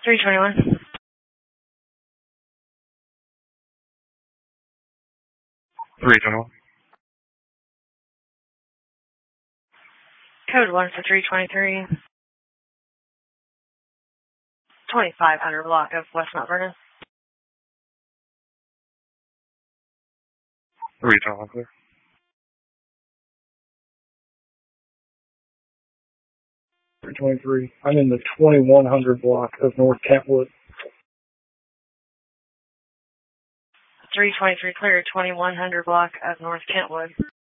321. Code 1 for 323. 2500 block of West Mount Vernon. Regional, clear. 323. I'm in the 2100 block of North Kentwood. 323 clear, 2100 block of North Kentwood.